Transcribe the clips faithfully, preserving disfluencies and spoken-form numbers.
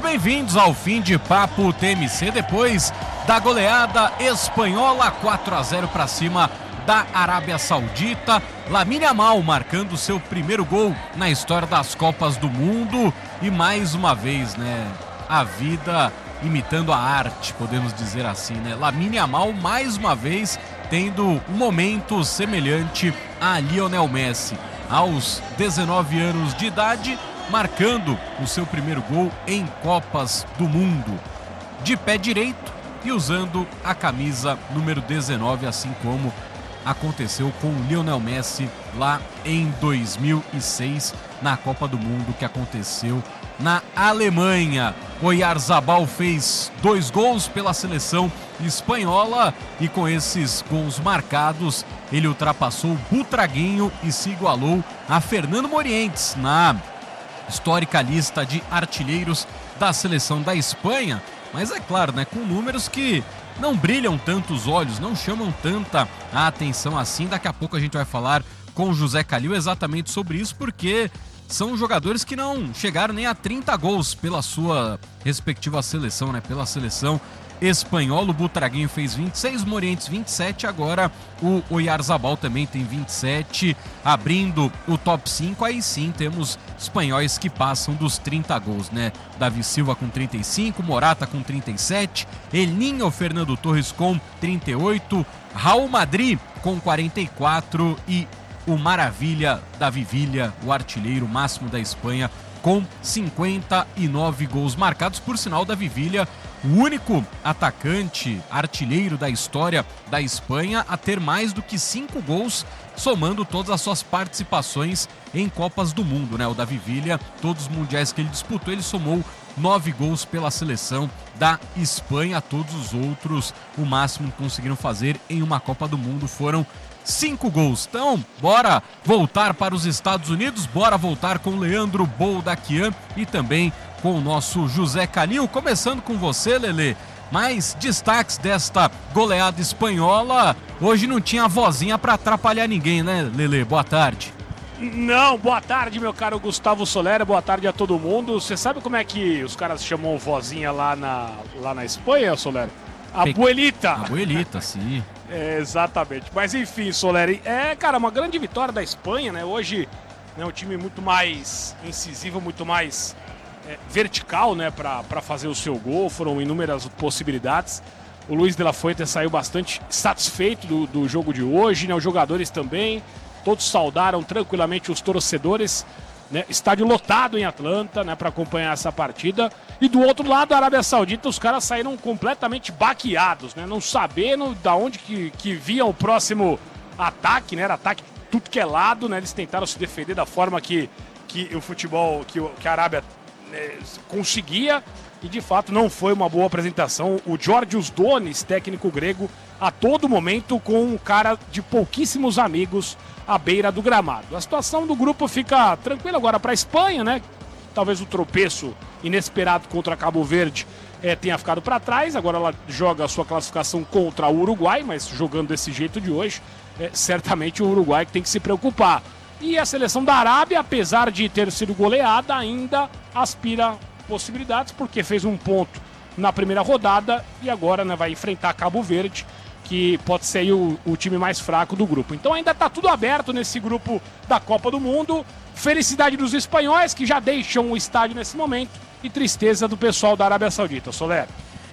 bem-vindos ao Fim de Papo T M C, depois da goleada espanhola quatro a zero para cima da Arábia Saudita. Lamine Yamal marcando seu primeiro gol na história das Copas do Mundo e mais uma vez, né, a vida imitando a arte, podemos dizer assim, né? Lamine Yamal mais uma vez tendo um momento semelhante a Lionel Messi, aos dezenove anos de idade, marcando o seu primeiro gol em Copas do Mundo, de pé direito e usando a camisa número dezenove, assim como aconteceu com Lionel Messi lá em dois mil e seis, na Copa do Mundo que aconteceu na Alemanha. Oyarzabal fez dois gols pela seleção espanhola e com esses gols marcados ele ultrapassou o Butraguinho e se igualou a Fernando Morientes na histórica lista de artilheiros da seleção da Espanha, mas é claro, né, com números que não brilham tanto os olhos, não chamam tanta a atenção assim. Daqui a pouco a gente vai falar com o José Calil exatamente sobre isso, porque são jogadores que não chegaram nem a trinta gols pela sua respectiva seleção, né, pela seleção espanhola. O Butraguinho fez vinte e seis, Morientes vinte e sete, agora o Oyarzabal também tem vinte e sete, abrindo o top cinco. Aí sim temos espanhóis que passam dos trinta gols, né? Davi Silva com trinta e cinco, Morata com trinta e sete, El Niño Fernando Torres com trinta e oito, Raul Madrid com quarenta e quatro e o Maravilha Davi Villa, o artilheiro máximo da Espanha, com cinquenta e nove gols marcados. Por sinal, Davi Villa, o único atacante artilheiro da história da Espanha a ter mais do que cinco gols, somando todas as suas participações em Copas do Mundo, né? O Davi Villa, todos os mundiais que ele disputou, ele somou nove gols pela seleção da Espanha. Todos os outros, o máximo que conseguiram fazer em uma Copa do Mundo foram cinco gols. Então, bora voltar para os Estados Unidos, bora voltar com Leandro Boldaquian e também com o nosso José Calil. Começando com você, Lelê, mais destaques desta goleada espanhola. Hoje não tinha vozinha para atrapalhar ninguém, né, Lelê? Boa tarde. Não, boa tarde, meu caro Gustavo Solera, boa tarde a todo mundo. Você sabe como é que os caras chamam vozinha lá na, lá na Espanha, Solera? Abuelita. Abuelita, sim. É, exatamente. Mas enfim, Soleri, é, cara, uma grande vitória da Espanha, né? Hoje, né, um time muito mais incisivo, muito mais é, vertical, né, pra, pra fazer o seu gol. Foram inúmeras possibilidades. O Luiz de la Fuente saiu bastante satisfeito do, do jogo de hoje, né? Os jogadores também. Todos saudaram tranquilamente os torcedores, né? Estádio lotado em Atlanta, né, para acompanhar essa partida. E do outro lado, a Arábia Saudita, os caras saíram completamente baqueados, né? Não sabendo da onde que, que vinha o próximo ataque, né? Era ataque tudo que é lado, né? Eles tentaram se defender da forma que, que o futebol, que, que a Arábia, né, conseguia. E de fato não foi uma boa apresentação. O Georgios Donis, técnico grego, a todo momento com um cara de pouquíssimos amigos à beira do gramado. A situação do grupo fica tranquila agora para a Espanha, né? Talvez o tropeço inesperado contra Cabo Verde é, tenha ficado para trás. Agora ela joga a sua classificação contra o Uruguai, mas jogando desse jeito de hoje, é, certamente o Uruguai que tem que se preocupar. E a seleção da Arábia, apesar de ter sido goleada, ainda aspira possibilidades, porque fez um ponto na primeira rodada e agora, né, vai enfrentar Cabo Verde, que pode ser o, o time mais fraco do grupo. Então ainda está tudo aberto nesse grupo da Copa do Mundo. Felicidade dos espanhóis, que já deixam o estádio nesse momento, e tristeza do pessoal da Arábia Saudita. Soler.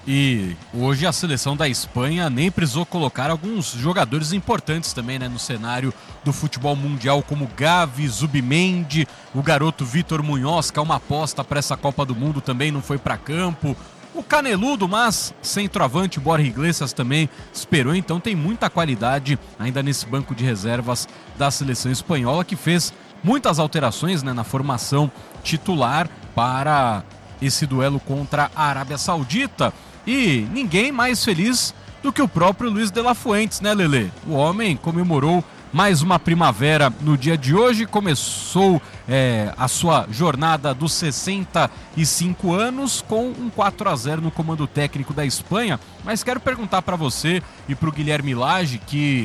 E hoje a seleção da Espanha nem precisou colocar alguns jogadores importantes também, né, no cenário do futebol mundial, como Gavi, Zubimendi, o garoto Vitor Munhoz, que é uma aposta para essa Copa do Mundo, também não foi para campo. O caneludo, mas centroavante, Borja Iglesias também esperou. Então tem muita qualidade ainda nesse banco de reservas da seleção espanhola, que fez muitas alterações, né, na formação titular para esse duelo contra a Arábia Saudita. E ninguém mais feliz do que o próprio Luiz de la Fuente, né, Lelê? O homem comemorou mais uma primavera no dia de hoje, começou é, a sua jornada dos sessenta e cinco anos com um quatro a zero no comando técnico da Espanha. Mas quero perguntar para você e para o Guilherme Lage, que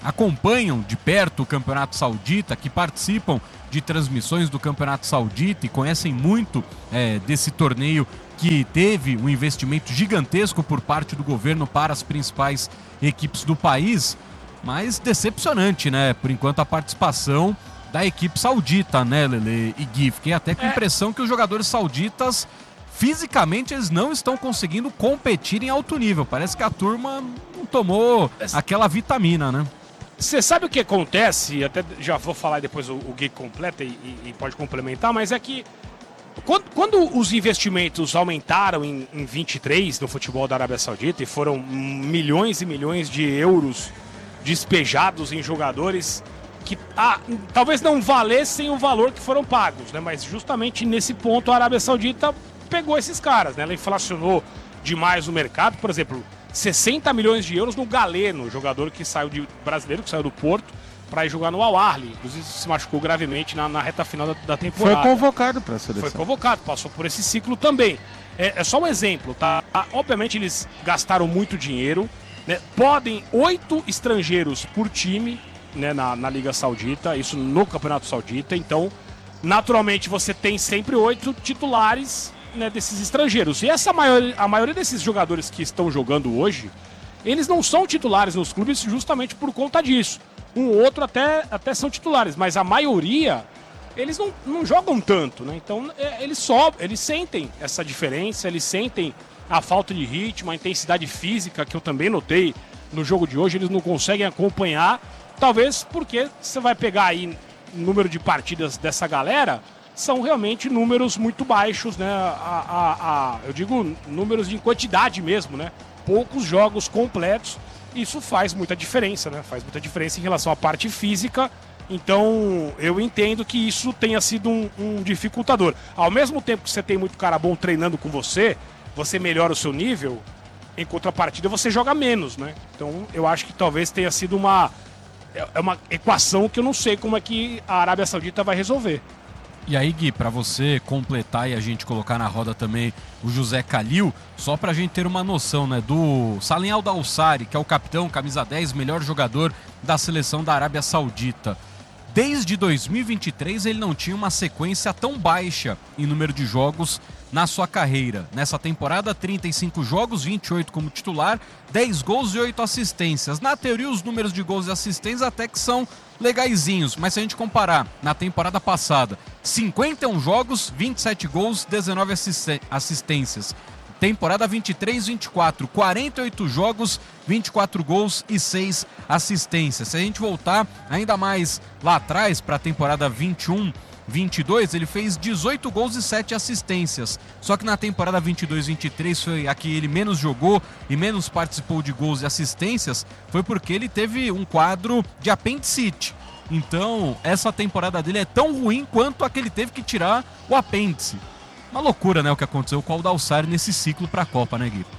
acompanham de perto o Campeonato Saudita, que participam de transmissões do Campeonato Saudita e conhecem muito é, desse torneio que teve um investimento gigantesco por parte do governo para as principais equipes do país, mas decepcionante, né? Por enquanto a participação da equipe saudita, né, Lele e Gui? Fiquei até com a impressão que os jogadores sauditas, fisicamente, eles não estão conseguindo competir em alto nível. Parece que a turma não tomou aquela vitamina, né? Você sabe o que acontece? Até já vou falar e depois o, o Gui completa e, e, e pode complementar, mas é que quando, quando os investimentos aumentaram em, em vinte e três no futebol da Arábia Saudita e foram milhões e milhões de euros despejados em jogadores que ah, talvez não valessem o valor que foram pagos, né? Mas justamente nesse ponto a Arábia Saudita pegou esses caras, né? Ela inflacionou demais o mercado, por exemplo, sessenta milhões de euros no Galeno, jogador que saiu de brasileiro, que saiu do Porto, para ir jogar no Al Ahly. Inclusive se machucou gravemente na, na reta final da, da temporada. Foi convocado para a seleção. Foi convocado, passou por esse ciclo também. É, é só um exemplo, tá? Obviamente eles gastaram muito dinheiro, né? Podem oito estrangeiros por time, né, na, na Liga Saudita, isso no Campeonato Saudita. Então, naturalmente, você tem sempre oito titulares, né, desses estrangeiros. E essa maior, a maioria desses jogadores que estão jogando hoje, eles não são titulares nos clubes justamente por conta disso. Um ou outro até, até são titulares, mas a maioria, eles não, não jogam tanto, né? Então, é, eles só, eles sentem essa diferença, eles sentem a falta de ritmo, a intensidade física, que eu também notei no jogo de hoje, eles não conseguem acompanhar, talvez porque você vai pegar aí o número de partidas dessa galera, são realmente números muito baixos, né? A, a, a, eu digo números de quantidade mesmo, né? Poucos jogos completos, isso faz muita diferença, né? Faz muita diferença em relação à parte física, então eu entendo que isso tenha sido um, um dificultador. Ao mesmo tempo que você tem muito cara bom treinando com você, você melhora o seu nível, em contrapartida você joga menos, né? Então eu acho que talvez tenha sido uma, é uma equação que eu não sei como é que a Arábia Saudita vai resolver. E aí, Gui, para você completar e a gente colocar na roda também o José Calil, só pra gente ter uma noção, né, do Salim Al-Dawsari, que é o capitão, camisa dez, melhor jogador da seleção da Arábia Saudita. Desde dois mil e vinte e três ele não tinha uma sequência tão baixa em número de jogos na sua carreira. Nessa temporada, trinta e cinco jogos, vinte e oito como titular, dez gols e oito assistências. Na teoria, os números de gols e assistências até que são legaizinhos, mas se a gente comparar na temporada passada, cinquenta e um jogos, vinte e sete gols, dezenove assistências. Temporada vinte e três vinte e quatro, quarenta e oito jogos, vinte e quatro gols e seis assistências. Se a gente voltar ainda mais lá atrás, para a temporada vinte e um vinte e dois, ele fez dezoito gols e sete assistências. Só que na temporada vinte e dois vinte e três foi a que ele menos jogou e menos participou de gols e assistências, foi porque ele teve um quadro de apendicite. Então, essa temporada dele é tão ruim quanto a que ele teve que tirar o apêndice. Uma loucura, né, o que aconteceu com o Al-Dawsari nesse ciclo para a Copa, né, Gui?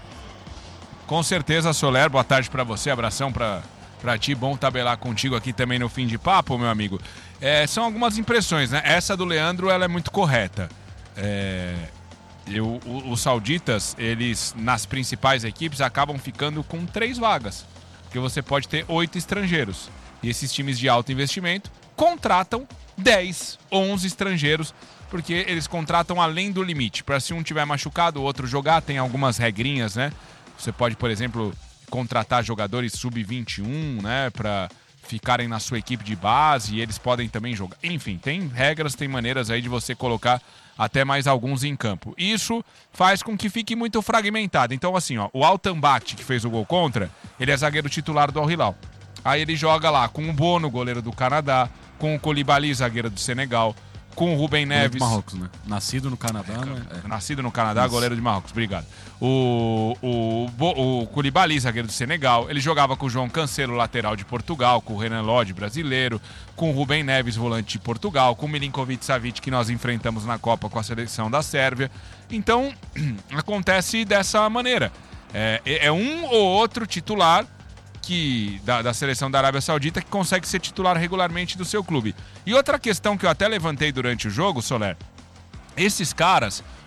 Com certeza, Soler, boa tarde para você, abração para para ti, bom tabelar contigo aqui também no Fim de Papo, meu amigo. É, são algumas impressões, né? Essa do Leandro, ela é muito correta. É, eu, os sauditas, eles, nas principais equipes, acabam ficando com três vagas, porque você pode ter oito estrangeiros. E esses times de alto investimento contratam dez, onze estrangeiros, porque eles contratam além do limite. Para se um tiver machucado, o outro jogar, tem algumas regrinhas, né? Você pode, por exemplo, contratar jogadores sub vinte e um, né, para ficarem na sua equipe de base e eles podem também jogar. Enfim, tem regras, tem maneiras aí de você colocar até mais alguns em campo. Isso faz com que fique muito fragmentado. Então, assim, ó, o Al-Tambakht, que fez o gol contra, ele é zagueiro titular do Al-Hilal. Aí ele joga lá com o Bono, goleiro do Canadá, com o Koulibaly, zagueiro do Senegal, com o Rubem Neves. Do Marrocos, né? Nascido no Canadá, é, né? É. Nascido no Canadá, isso. Goleiro de Marrocos, obrigado. O, o, o, o Koulibaly, zagueiro do Senegal, ele jogava com o João Cancelo, lateral de Portugal, com o Renan Lodge, brasileiro, com o Rubem Neves, volante de Portugal, com o Milinkovic-Savic, que nós enfrentamos na Copa com a seleção da Sérvia. Então, acontece dessa maneira. É, é um ou outro titular que, da, da seleção da Arábia Saudita que consegue ser titular regularmente do seu clube. E outra questão que eu até levantei durante o jogo, Soler, esses caras,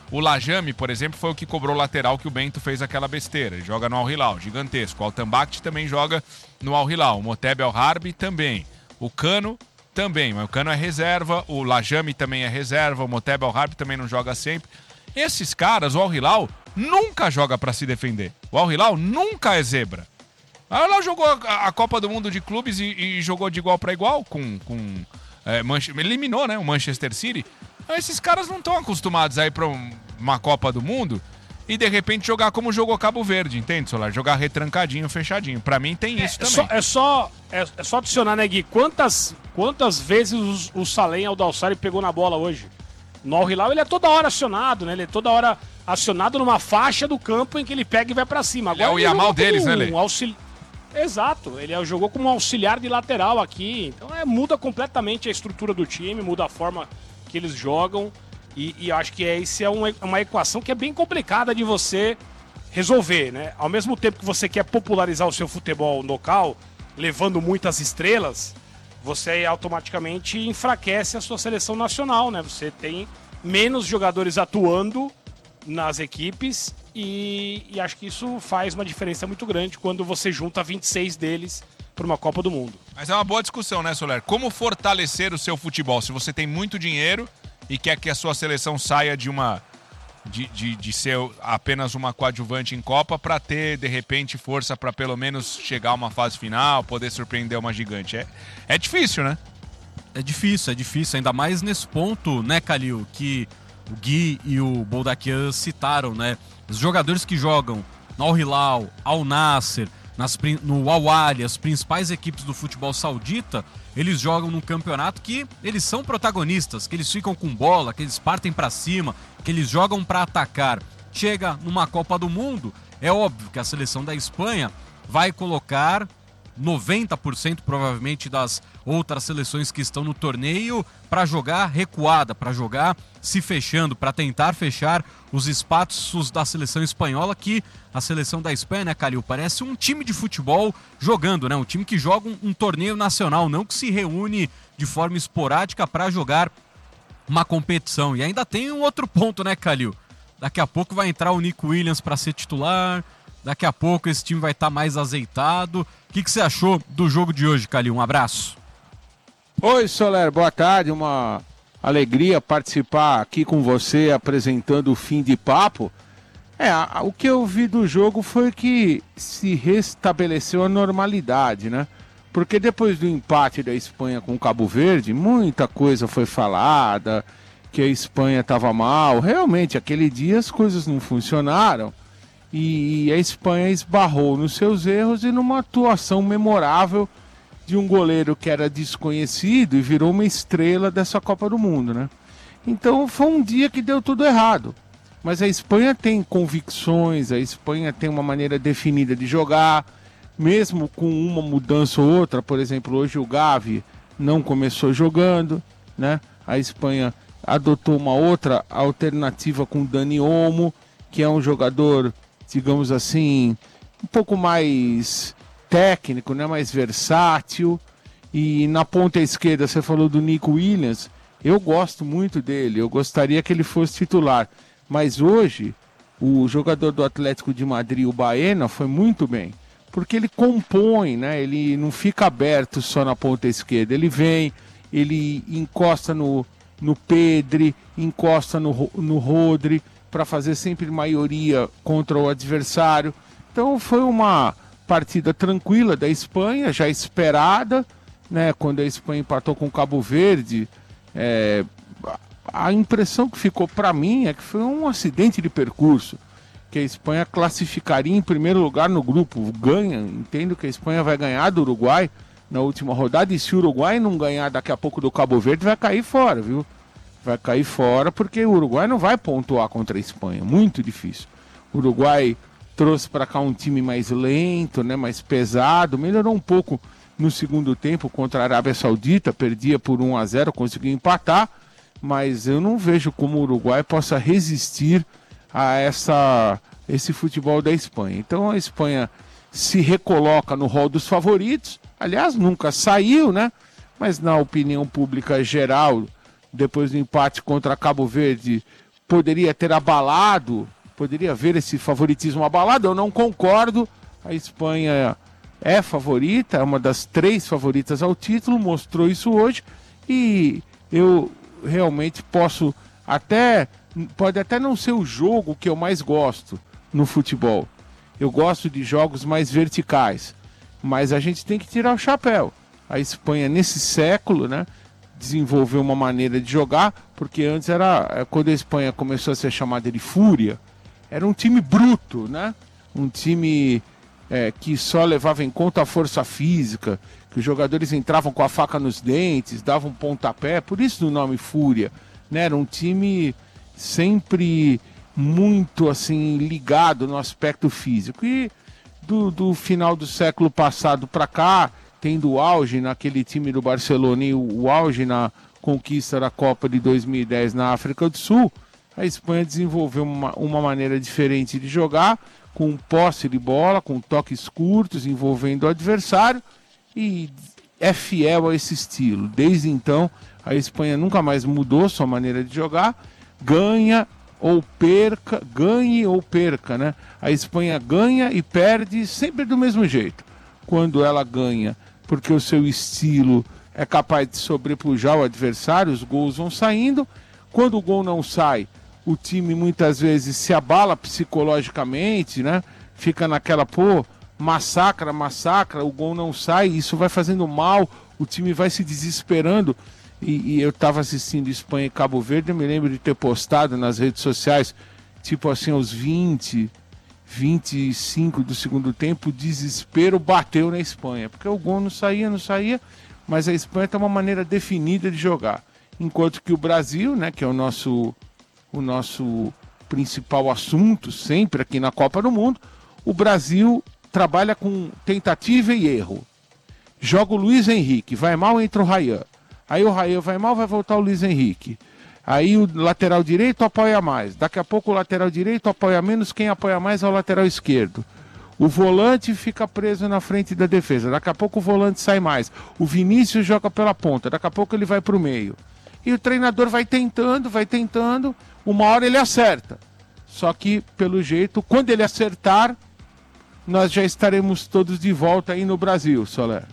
O Lajami, por exemplo, foi o que cobrou o lateral que o Bento fez aquela besteira. Ele joga no Al Hilal, gigantesco. O Altanbakhti também joga no Al Hilal. O Moteb El Harbi também. O Cano também, mas o Cano é reserva. O Lajami também é reserva. O Moteb El Harbi também não joga sempre. Esses caras, o Al Hilal nunca joga pra se defender. O Al Hilal nunca é zebra. O Al Hilal jogou a, a Copa do Mundo de clubes e, e jogou de igual para igual com... com é, Manche... eliminou, né, o Manchester City. Então, esses caras não estão acostumados a ir pra um, uma Copa do Mundo e de repente jogar como jogou Cabo Verde, entende, Solar? Jogar retrancadinho, fechadinho. Pra mim tem isso é, também. Só, é, só, é, é só adicionar, né, Gui? Quantas, quantas vezes o, o Salem Aldalsari pegou na bola hoje? No Al Hilal ele é toda hora acionado, né? Ele é toda hora acionado numa faixa do campo em que ele pega e vai pra cima. Agora, é o Yamal deles, né, Lê? Um auxili... Exato, ele jogou como um auxiliar de lateral aqui. Então é, muda completamente a estrutura do time, muda a forma que eles jogam. E, e acho que é, isso é uma, uma equação que é bem complicada de você resolver, né? Ao mesmo tempo que você quer popularizar o seu futebol local, levando muitas estrelas, você automaticamente enfraquece a sua seleção nacional, né? Você tem menos jogadores atuando nas equipes e, e acho que isso faz uma diferença muito grande quando você junta vinte e seis deles para uma Copa do Mundo. Mas é uma boa discussão, né, Soler? Como fortalecer o seu futebol? Se você tem muito dinheiro e quer que a sua seleção saia de uma de, de, de ser apenas uma coadjuvante em Copa para ter, de repente, força para pelo menos chegar a uma fase final, poder surpreender uma gigante. É, é difícil, né? É difícil, é difícil. Ainda mais nesse ponto, né, Calil, que o Gui e o Boldaquian citaram, né? Os jogadores que jogam no Al Hilal, Al Nassr, nas, no Al Ahly, as principais equipes do futebol saudita, eles jogam num campeonato que eles são protagonistas, que eles ficam com bola, que eles partem pra cima, que eles jogam pra atacar. Chega numa Copa do Mundo, é óbvio que a seleção da Espanha vai colocar noventa por cento provavelmente das outras seleções que estão no torneio para jogar recuada, para jogar se fechando, para tentar fechar os espaços da seleção espanhola, que a seleção da Espanha, né, Calil, parece um time de futebol jogando, né? Um time que joga um, um torneio nacional, não que se reúne de forma esporádica para jogar uma competição. E ainda tem um outro ponto, né, Calil? Daqui a pouco vai entrar o Nico Williams para ser titular, daqui a pouco esse time vai estar mais azeitado. O que, que você achou do jogo de hoje, Calil? Um abraço. Oi, Soler, boa tarde. Uma alegria participar aqui com você apresentando o Fim de Papo. É, a, o que eu vi do jogo foi que se restabeleceu a normalidade, né? Porque depois do empate da Espanha com o Cabo Verde, muita coisa foi falada, que a Espanha estava mal. Realmente, aquele dia as coisas não funcionaram. E a Espanha esbarrou nos seus erros e numa atuação memorável de um goleiro que era desconhecido e virou uma estrela dessa Copa do Mundo, né? Então foi um dia que deu tudo errado. Mas a Espanha tem convicções, a Espanha tem uma maneira definida de jogar, mesmo com uma mudança ou outra. Por exemplo, hoje o Gavi não começou jogando, né? A Espanha adotou uma outra alternativa com o Dani Olmo, que é um jogador, digamos assim, um pouco mais técnico, né, mais versátil. E na ponta esquerda você falou do Nico Williams. Eu gosto muito dele, eu gostaria que ele fosse titular, mas hoje o jogador do Atlético de Madrid, o Baena, foi muito bem, porque ele compõe, né? Ele não fica aberto só na ponta esquerda, ele vem, ele encosta no, no Pedri, encosta no, no Rodri, para fazer sempre maioria contra o adversário. Então foi uma partida tranquila da Espanha, já esperada, né? Quando a Espanha empatou com o Cabo Verde, é, a impressão que ficou para mim é que foi um acidente de percurso, que a Espanha classificaria em primeiro lugar no grupo, ganha, entendo que a Espanha vai ganhar do Uruguai na última rodada, e se o Uruguai não ganhar daqui a pouco do Cabo Verde, vai cair fora, viu? Vai cair fora porque o Uruguai não vai pontuar contra a Espanha, muito difícil. O Uruguai trouxe para cá um time mais lento, né, mais pesado, melhorou um pouco no segundo tempo contra a Arábia Saudita, perdia por um a zero, conseguiu empatar, mas eu não vejo como o Uruguai possa resistir a essa, esse futebol da Espanha. Então a Espanha se recoloca no rol dos favoritos, aliás, nunca saiu, né? Mas na opinião pública geral, depois do empate contra Cabo Verde, poderia ter abalado, poderia haver esse favoritismo abalado. Eu não concordo. A Espanha é favorita, é uma das três favoritas ao título, mostrou isso hoje, e eu realmente posso até, pode até não ser o jogo que eu mais gosto no futebol. Eu gosto de jogos mais verticais, mas a gente tem que tirar o chapéu. A Espanha, nesse século, né, desenvolveu uma maneira de jogar, porque antes era, quando a Espanha começou a ser chamada de Fúria, era um time bruto, né? Um time é, que só levava em conta a força física, que os jogadores entravam com a faca nos dentes, davam pontapé, por isso o nome Fúria, né? Era um time sempre muito assim ligado no aspecto físico. E do, do final do século passado para cá, tendo o auge naquele time do Barcelona e o, o auge na conquista da Copa de dois mil e dez na África do Sul, a Espanha desenvolveu uma, uma maneira diferente de jogar, com posse de bola, com toques curtos, envolvendo o adversário, e é fiel a esse estilo. Desde então, a Espanha nunca mais mudou sua maneira de jogar, ganha ou perca, ganhe ou perca, né? A Espanha ganha e perde sempre do mesmo jeito. Quando ela ganha, porque o seu estilo é capaz de sobrepujar o adversário, os gols vão saindo. Quando o gol não sai, o time muitas vezes se abala psicologicamente, né? Fica naquela, pô, massacra, massacra, o gol não sai, isso vai fazendo mal, o time vai se desesperando. E, e eu estava assistindo Espanha e Cabo Verde, eu me lembro de ter postado nas redes sociais, tipo assim, aos vinte, vinte e cinco do segundo tempo, o desespero bateu na Espanha, porque o gol não saía, não saía, mas a Espanha tem uma maneira definida de jogar. Enquanto que o Brasil, né, que é o nosso, o nosso principal assunto sempre aqui na Copa do Mundo, o Brasil trabalha com tentativa e erro. Joga o Luiz Henrique, vai mal, entra o Ryan. Aí o Ryan vai mal, vai voltar o Luiz Henrique. Aí o lateral direito apoia mais. Daqui a pouco o lateral direito apoia menos, quem apoia mais é o lateral esquerdo. O volante fica preso na frente da defesa. Daqui a pouco o volante sai mais. O Vinícius joga pela ponta. Daqui a pouco ele vai para o meio. E o treinador vai tentando, vai tentando. Uma hora ele acerta. Só que, pelo jeito, quando ele acertar, nós já estaremos todos de volta aí no Brasil, Soler.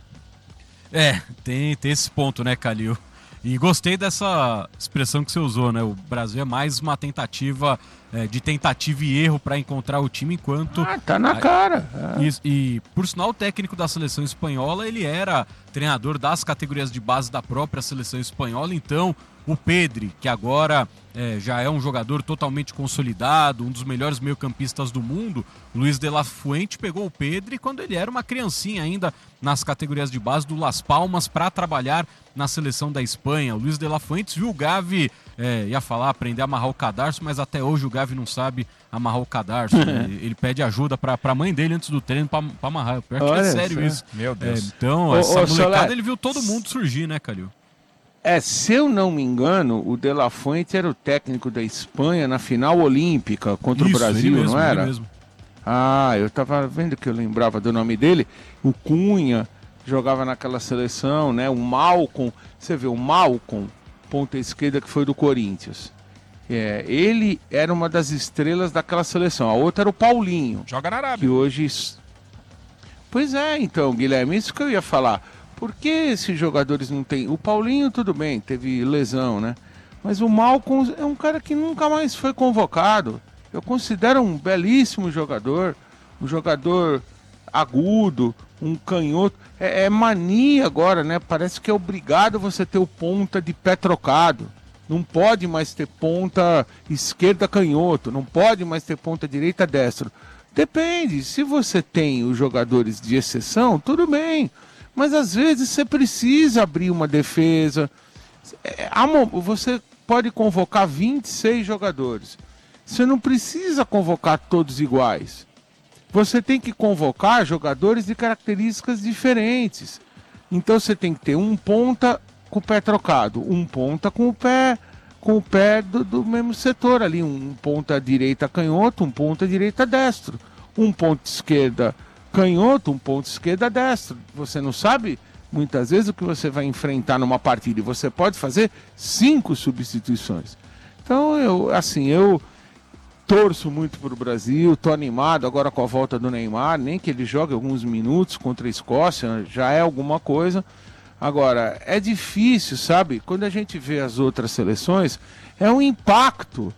É, tem, tem esse ponto, né, Calil? E gostei dessa expressão que você usou, né? O Brasil é mais uma tentativa, é, de tentativa e erro para encontrar o time, enquanto... Ah, tá na cara. É. E, e, por sinal, o técnico da seleção espanhola, ele era treinador das categorias de base da própria seleção espanhola, então o Pedri, que agora é, já é um jogador totalmente consolidado, um dos melhores meio-campistas do mundo, Luiz de la Fuente pegou o Pedri quando ele era uma criancinha ainda nas categorias de base do Las Palmas para trabalhar na seleção da Espanha. O Luiz de la Fuente viu o Gavi, é, ia falar, aprender a amarrar o cadarço, mas até hoje o Gavi não sabe amarrar o cadarço. ele, ele pede ajuda para a mãe dele antes do treino para amarrar. Pior que é sério é. isso. Meu Deus. É, então, ô, essa ô, molecada, Solar, ele viu todo mundo surgir, né, Calil? É, se eu não me engano, o De La Fuente era o técnico da Espanha na final olímpica contra Isso, o Brasil, ele mesmo, não era? Ele mesmo. Ah, eu tava vendo que eu lembrava do nome dele. O Cunha jogava naquela seleção, né? O Malcom, você vê, o Malcom, ponta esquerda, que foi do Corinthians. É, ele era uma das estrelas daquela seleção. A outra era o Paulinho. Joga na Arábia. Que hoje... Pois é, então, Guilherme, isso que eu ia falar. Por que esses jogadores não têm... O Paulinho, tudo bem, teve lesão, né? Mas o Malcom é um cara que nunca mais foi convocado. Eu considero um belíssimo jogador, um jogador agudo, um canhoto. É, é mania agora, né? Parece que é obrigado você ter o ponta de pé trocado. Não pode mais ter ponta esquerda canhoto, não pode mais ter ponta direita destro. Depende, se você tem os jogadores de exceção, tudo bem. Mas às vezes você precisa abrir uma defesa. Você pode convocar vinte e seis jogadores. Você não precisa convocar todos iguais. Você tem que convocar jogadores de características diferentes. Então você tem que ter um ponta com o pé trocado, um ponta com o pé, com o pé do, do mesmo setor ali, um ponta direita canhoto, um ponta direita destro, um ponta esquerda canhoto, um ponto esquerda destro. Você não sabe muitas vezes o que você vai enfrentar numa partida e você pode fazer cinco substituições. Então, eu, assim, eu torço muito pro Brasil, tô animado agora com a volta do Neymar, nem que ele jogue alguns minutos contra a Escócia, já é alguma coisa. Agora, é difícil, sabe? Quando a gente vê as outras seleções, é um impacto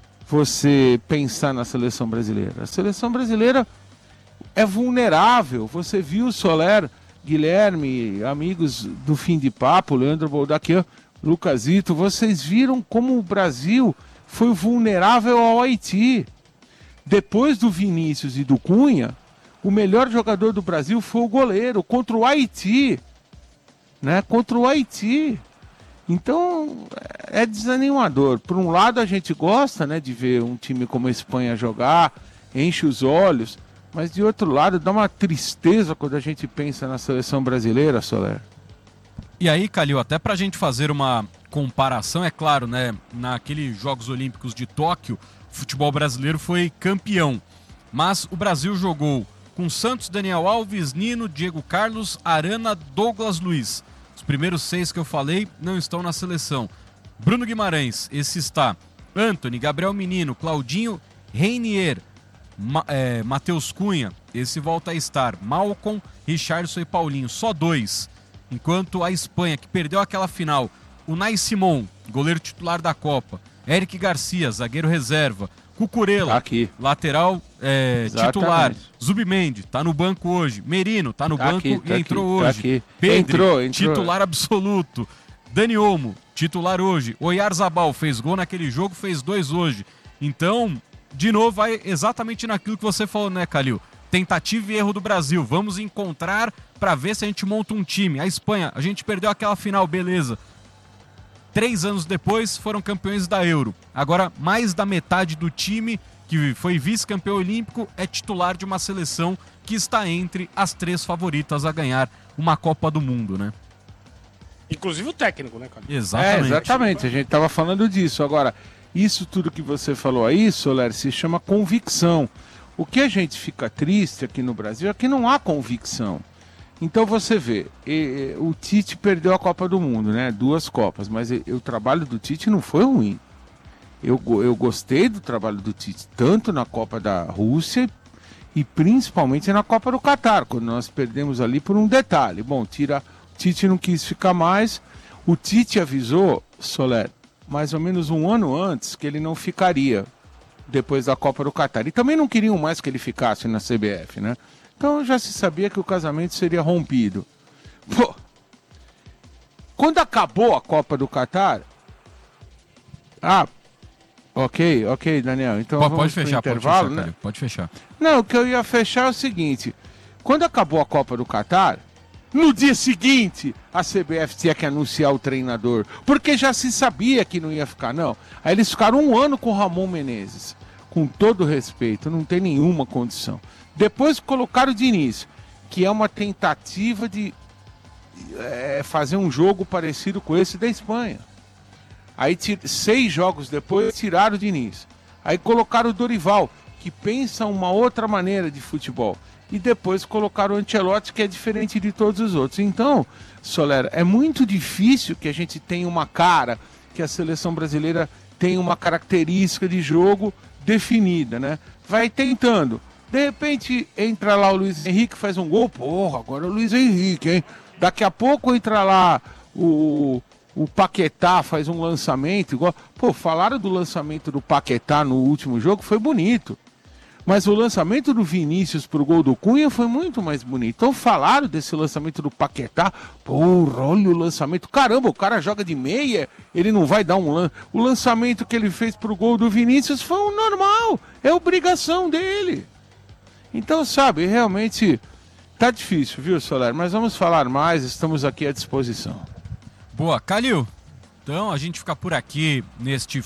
você pensar na seleção brasileira. A seleção brasileira é vulnerável. Você viu o Soler, Guilherme, amigos do Fim de Papo, Leandro Boldaquian, Lucasito, vocês viram como o Brasil foi vulnerável ao Haiti. Depois do Vinícius e do Cunha, o melhor jogador do Brasil foi o goleiro contra o Haiti. Né, contra o Haiti. Então é desanimador. Por um lado a gente gosta, né, de ver um time como a Espanha jogar, enche os olhos, mas de outro lado dá uma tristeza quando a gente pensa na seleção brasileira, Soler. E aí, Calil, até pra gente fazer uma comparação, é claro, né, naqueles Jogos Olímpicos de Tóquio, o futebol brasileiro foi campeão, mas o Brasil jogou com Santos, Daniel Alves, Nino, Diego Carlos, Arana, Douglas Luiz. Os primeiros seis que eu falei não estão na seleção. Bruno Guimarães, esse está. Antony, Gabriel Menino, Claudinho, Reinier, Ma é, Matheus Cunha, esse volta a estar. Malcom, Richarlison e Paulinho, só dois. Enquanto a Espanha, que perdeu aquela final, Unai Simon, goleiro titular da Copa, Eric Garcia, zagueiro reserva, Cucurella, tá lateral é, titular, Zubimendi, tá no banco hoje, Merino, tá no tá banco aqui, tá e entrou aqui, hoje, tá Pedri, entrou, entrou. titular absoluto, Dani Olmo, titular hoje, Oyarzabal fez gol naquele jogo, fez dois hoje. Então, de novo, vai exatamente naquilo que você falou, né, Calil? Tentativa e erro do Brasil, vamos encontrar para ver se a gente monta um time. A Espanha, a gente perdeu aquela final, beleza. Três anos depois, foram campeões da Euro. Agora, mais da metade do time, que foi vice-campeão olímpico, é titular de uma seleção que está entre as três favoritas a ganhar uma Copa do Mundo, né? Inclusive o técnico, né, cara? Exatamente. É, exatamente, a gente estava falando disso. Agora, isso tudo que você falou aí, Soler, se chama convicção. O que a gente fica triste aqui no Brasil é que não há convicção. Então você vê, e, e, o Tite perdeu a Copa do Mundo, né? Duas Copas, mas e, o trabalho do Tite não foi ruim. Eu, eu gostei do trabalho do Tite, tanto na Copa da Rússia e principalmente na Copa do Catar, quando nós perdemos ali por um detalhe. Bom, tira, o Tite não quis ficar mais, o Tite avisou, Soler, mais ou menos um ano antes, que ele não ficaria depois da Copa do Catar. E também não queriam mais que ele ficasse na C B F, né? Então já se sabia que o casamento seria rompido. Pô, quando acabou a Copa do Catar... Ah, ok, ok, Daniel. Então pode, vamos pode fechar, pro intervalo, pode fechar, né? Pode fechar. Não, o que eu ia fechar é o seguinte. Quando acabou a Copa do Catar, no dia seguinte, a C B F tinha que anunciar o treinador. Porque já se sabia que não ia ficar, não. Aí eles ficaram um ano com o Ramon Menezes. Com todo respeito, não tem nenhuma condição. Depois colocaram o Diniz, que é uma tentativa de é, fazer um jogo parecido com esse da Espanha. Aí, seis jogos depois, tiraram o Diniz. Aí colocaram o Dorival, que pensa uma outra maneira de futebol. E depois colocaram o Ancelotti, que é diferente de todos os outros. Então, Soler, é muito difícil que a gente tenha uma cara, que a seleção brasileira tenha uma característica de jogo definida, né? Vai tentando. De repente, entra lá o Luiz Henrique, faz um gol. Porra, agora é o Luiz Henrique, hein? Daqui a pouco entra lá o, o Paquetá, faz um lançamento. Igual... Pô, falaram do lançamento do Paquetá no último jogo, foi bonito. Mas o lançamento do Vinícius pro gol do Cunha foi muito mais bonito. Então falaram desse lançamento do Paquetá. Porra, olha o lançamento. Caramba, o cara joga de meia, ele não vai dar um lançamento. O lançamento que ele fez pro gol do Vinícius foi um normal. É obrigação dele. Então, sabe, realmente tá difícil, viu, Soler? Mas vamos falar mais, estamos aqui à disposição. Boa, Calil. Então a gente fica por aqui neste